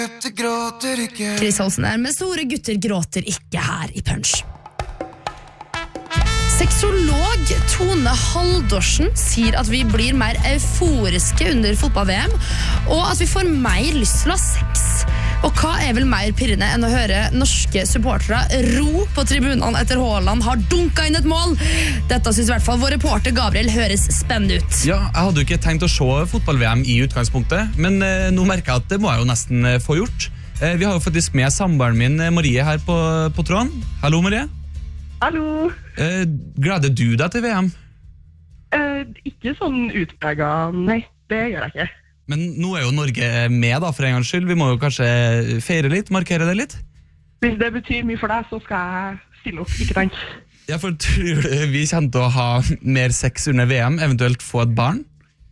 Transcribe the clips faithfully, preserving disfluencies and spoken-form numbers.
Chris Holsen er med Store gutter gråter ikke her i Punch. Sexolog Tone Haldorsen sier at vi blir mer euforiske under fotball-V M, og at vi får mer lyst til å ha sex. Og hva er vel mer pirrende enn å høre norske supportere ro på tribunene etter Haaland har dunket inn et mål? Dette synes i hvert fall vår reporter Gabriel høres spennende ut. Ja, jeg hadde jo ikke tenkt å se fotball-V M i utgangspunktet, men eh, nå merker jeg at det må jeg jo nesten eh, få gjort. Eh, vi har jo faktisk med samboeren min, Marie, her på, på tråden. Hallo, Marie. Hallo. Eh, gleder du deg til V M? Eh, ikke sånn utpreget, nei, det gjør jeg ikke. Men nå er jo Norge med da, for en gangs skyld. Vi må jo kanskje feire litt, markere det litt? Hvis det betyr mye for deg, så skal jeg stille opp, ikke tenk. Ja, for tror du vi kommer til å ha mer sex under V M, eventuelt få et barn?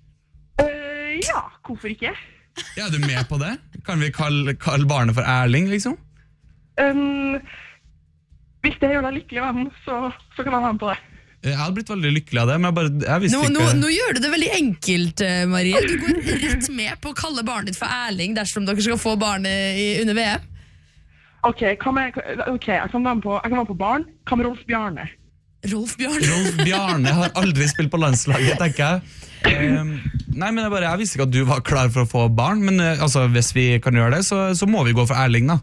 Eh, ja, hvorfor ikke? Ja, er du med på det? Kan vi kalle, kalle barnet for Erling, liksom? Um, hvis det gjør deg lykkelig, venn, så, så kan jeg være med på det. Jeg hadde blitt veldig lykkelig av det, men jeg bare, jeg visste nå, ikke... Nå, nå gjør du det veldig enkelt, Marie. Du går rett med på å kalle barnet ditt for Erling dersom dere skal få barnet i, under V M. Ok, kan jeg, ok, jeg kan være med på, jeg kan være med på barn. Hva med Rolf Bjarne? Rolf Bjarne? Rolf Bjarne har aldri spilt på landslaget, tenker jeg. Um, nei, men jeg, bare, jeg visste ikke at du var klar for å få barn, men uh, altså, hvis vi kan gjøre det, så, så må vi gå for Erling, da.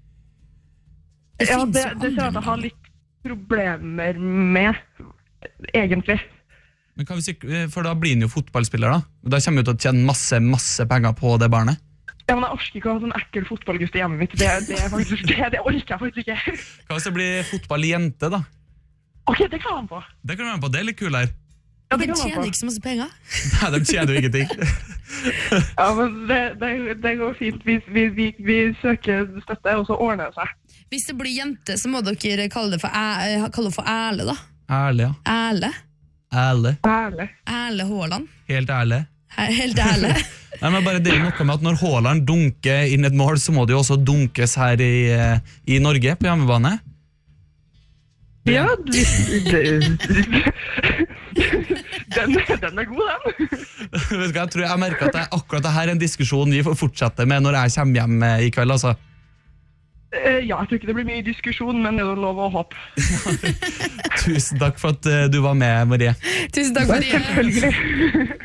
Det ja, det, det ser jeg at jeg har litt problemer med, egentlig. Men hva hvis ikke, for da blir han jo fotballspiller da. Og da kommer vi til å tjene masse, masse penger på det barnet. Ja, men jeg orker ikke å ha sånn ekkel fotballgutt i hjemmet mitt. Det, det, er faktisk, det, det orker jeg faktisk ikke. Hva hvis det blir fotballjente da? Ok, det kan han på. Det kan du være på, det er litt kulere. Ja, de tjener ikke så masse penger. Nei, de tjener jo ingenting. Ja, men det, det, det går fint. Vi, vi, vi, vi søker støtte, og så ordner det seg. Hvis det blir jente, så må dere kalle det for, æ, kalle det for Erle, da. Erle, ja. Erle. Erle. Erle. Erle Haaland. Helt ærlig. Helt ærlig. Nei, men bare det er noe med at når Haaland dunker inn et mål, så må det jo også dunkes her i, i Norge på hjemmebane. Ja, det, det, den, den er god, den. Vet du hva, jeg tror jeg merker at det, akkurat dette er en diskusjon vi får fortsette med når jeg kommer hjem i kveld, altså. Ja, jeg tror ikke det blir mye diskusjon, men det er lov å håpe. Tusen takk for at du var med, Marie. Tusen takk, Marie. Selvfølgelig.